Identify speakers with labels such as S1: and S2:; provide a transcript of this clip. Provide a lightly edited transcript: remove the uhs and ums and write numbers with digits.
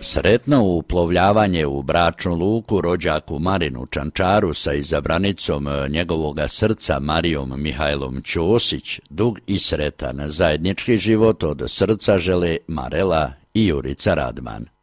S1: Sretno uplovljavanje u bračnu luku rođaku Marinu Čančaru sa izabranicom njegovoga srca Marijom Mihajlom Ćosić, dug i sretan zajednički život od srca žele Marela i Jurica Radman.